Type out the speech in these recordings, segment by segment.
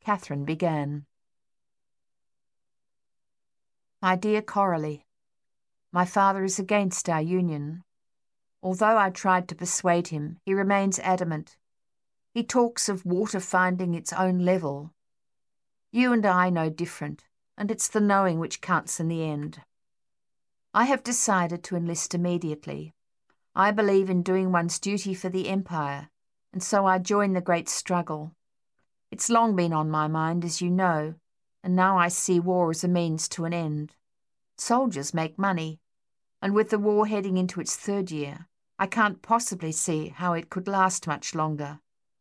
Catherine began. My dear Coralie, my father is against our union. Although I tried to persuade him, he remains adamant. He talks of water finding its own level. You and I know different, and it's the knowing which counts in the end. I have decided to enlist immediately. I believe in doing one's duty for the Empire, and so I join the great struggle. It's long been on my mind, as you know, and now I see war as a means to an end. Soldiers make money, and with the war heading into its third year, I can't possibly see how it could last much longer.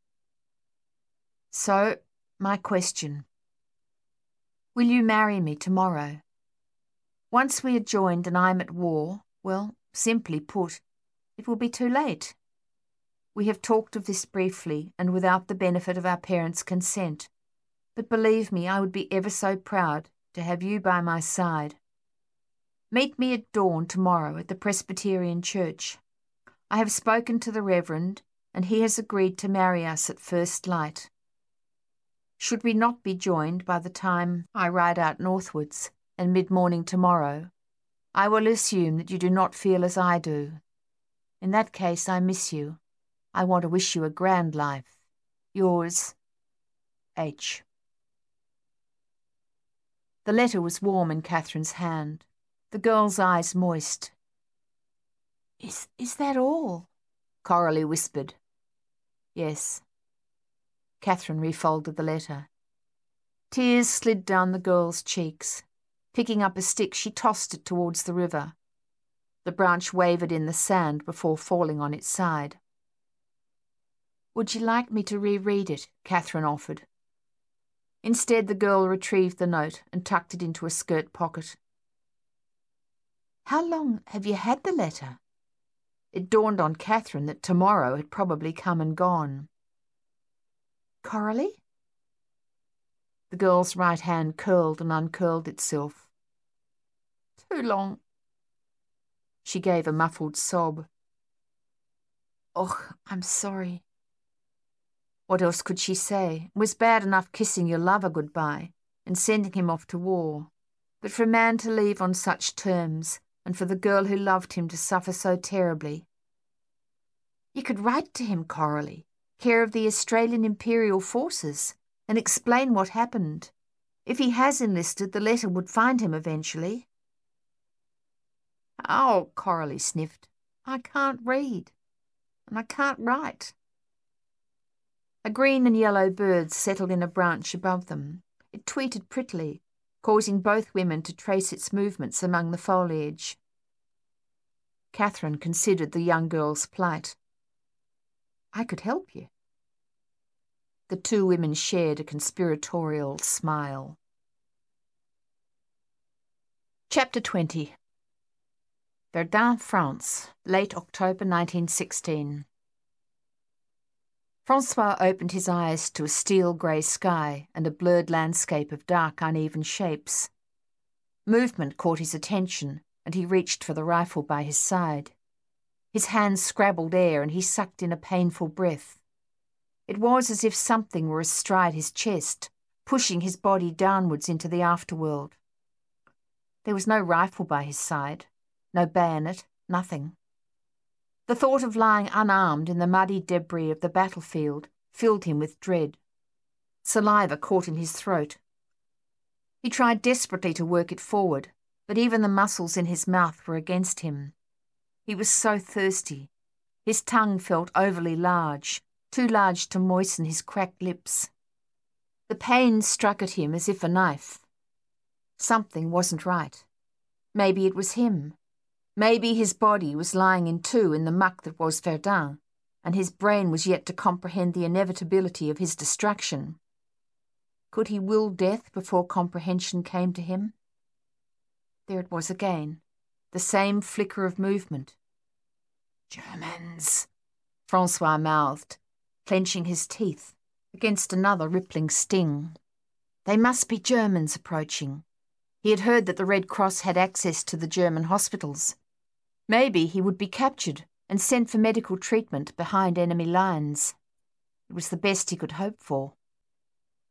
So, my question. Will you marry me tomorrow? Once we are joined and I'm at war, well, simply put, it will be too late. We have talked of this briefly and without the benefit of our parents' consent, but believe me, I would be ever so proud to have you by my side. Meet me at dawn tomorrow at the Presbyterian Church. I have spoken to the Reverend, and he has agreed to marry us at first light. Should we not be joined by the time I ride out northwards, and mid-morning tomorrow, I will assume that you do not feel as I do. In that case, I miss you. I want to wish you a grand life. Yours, H. The letter was warm in Catherine's hand, the girl's eyes moist. Is that all? Coralie whispered. Yes. Catherine refolded the letter. Tears slid down the girl's cheeks. Picking up a stick, she tossed it towards the river. The branch wavered in the sand before falling on its side. Would you like me to reread it? Catherine offered. Instead, the girl retrieved the note and tucked it into a skirt pocket. How long have you had the letter? It dawned on Catherine that tomorrow had probably come and gone. Coralie? The girl's right hand curled and uncurled itself. Too long. She gave a muffled sob. Oh, I'm sorry. What else could she say? It was bad enough kissing your lover goodbye and sending him off to war. But for a man to leave on such terms, and for the girl who loved him to suffer so terribly. You could write to him, Coralie, care of the Australian Imperial Forces, and explain what happened. If he has enlisted, the letter would find him eventually. Oh, Coralie sniffed. I can't read, and I can't write. A green and yellow bird settled in a branch above them. It tweeted prettily, causing both women to trace its movements among the foliage. Catherine considered the young girl's plight. I could help you. The two women shared a conspiratorial smile. Chapter 20. Verdun, France, late October 1916. Francois opened his eyes to a steel-grey sky and a blurred landscape of dark, uneven shapes. Movement caught his attention, and he reached for the rifle by his side. His hands scrabbled air, and he sucked in a painful breath. It was as if something were astride his chest, pushing his body downwards into the afterworld. There was no rifle by his side, no bayonet, nothing. The thought of lying unarmed in the muddy debris of the battlefield filled him with dread. Saliva caught in his throat. He tried desperately to work it forward, but even the muscles in his mouth were against him. He was so thirsty. His tongue felt overly large, too large to moisten his cracked lips. The pain struck at him as if a knife. Something wasn't right. Maybe it was him. Maybe his body was lying in two in the muck that was Verdun, and his brain was yet to comprehend the inevitability of his destruction. Could he will death before comprehension came to him? There it was again, the same flicker of movement. Germans, Francois mouthed, clenching his teeth against another rippling sting. They must be Germans approaching. He had heard that the Red Cross had access to the German hospitals. Maybe he would be captured and sent for medical treatment behind enemy lines. It was the best he could hope for.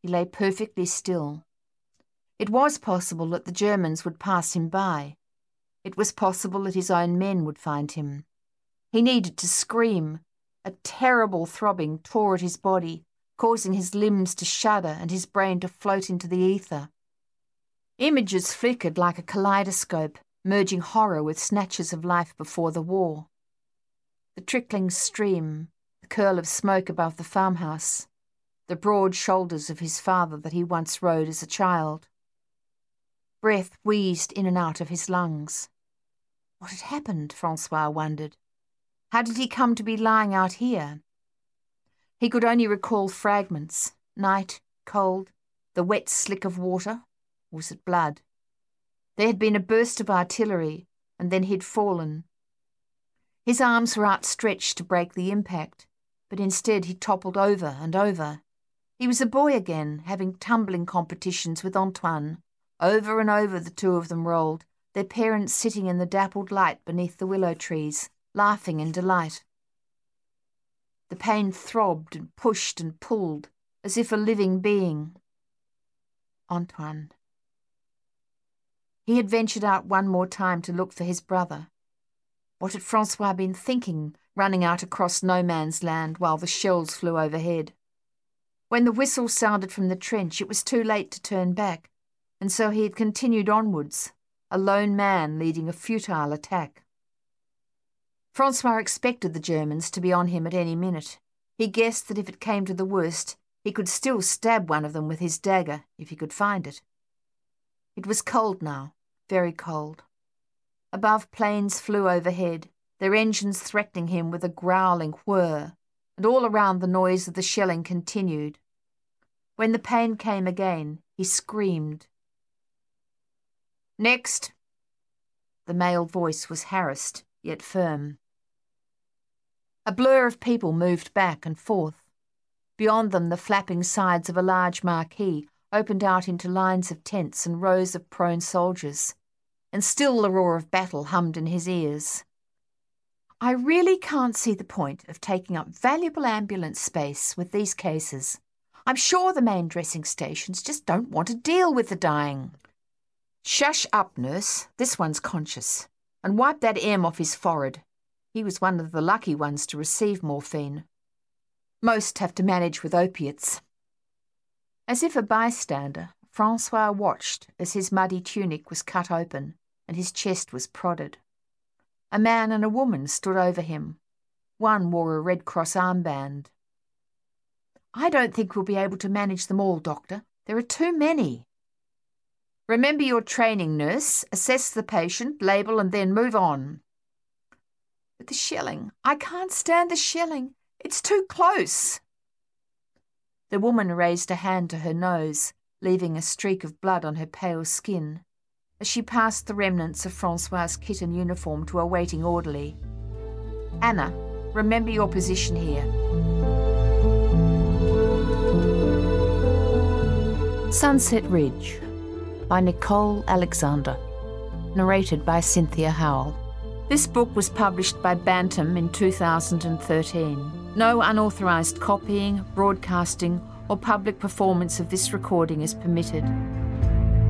He lay perfectly still. It was possible that the Germans would pass him by. It was possible that his own men would find him. He needed to scream. A terrible throbbing tore at his body, causing his limbs to shudder and his brain to float into the ether. Images flickered like a kaleidoscope, merging horror with snatches of life before the war. The trickling stream, the curl of smoke above the farmhouse, the broad shoulders of his father that he once rode as a child. Breath wheezed in and out of his lungs. What had happened, Francois wondered. How did he come to be lying out here? He could only recall fragments. Night, cold, the wet slick of water. Was it blood? There had been a burst of artillery, and then he'd fallen. His arms were outstretched to break the impact, but instead he toppled over and over. He was a boy again, having tumbling competitions with Antoine. Over and over the two of them rolled, their parents sitting in the dappled light beneath the willow trees, laughing in delight. The pain throbbed and pushed and pulled, as if a living being. Antoine. He had ventured out one more time to look for his brother. What had Francois been thinking, running out across no man's land while the shells flew overhead? When the whistle sounded from the trench, it was too late to turn back, and so he had continued onwards, a lone man leading a futile attack. Francois expected the Germans to be on him at any minute. He guessed that if it came to the worst, he could still stab one of them with his dagger, if he could find it. It was cold now, very cold. Above, planes flew overhead, their engines threatening him with a growling whir, and all around the noise of the shelling continued. When the pain came again, he screamed. "Next!" The male voice was harassed, yet firm. A blur of people moved back and forth. Beyond them, the flapping sides of a large marquee opened out into lines of tents and rows of prone soldiers, and still the roar of battle hummed in his ears. "I really can't see the point of taking up valuable ambulance space with these cases. I'm sure the main dressing stations just don't want to deal with the dying." "Shush up, nurse. This one's conscious. And wipe that M off his forehead. He was one of the lucky ones to receive morphine. Most have to manage with opiates." As if a bystander, Francois watched as his muddy tunic was cut open and his chest was prodded. A man and a woman stood over him. One wore a Red Cross armband. "I don't think we'll be able to manage them all, Doctor. There are too many." "Remember your training, nurse. Assess the patient, label, and then move on." "But the shelling. I can't stand the shelling. It's too close." The woman raised a hand to her nose, leaving a streak of blood on her pale skin, as she passed the remnants of Francois's kit and uniform to a waiting orderly. "Anna, remember your position here." Sunset Ridge by Nicole Alexander. Narrated by Cynthia Howell. This book was published by Bantam in 2013. No unauthorized copying, broadcasting, or public performance of this recording is permitted.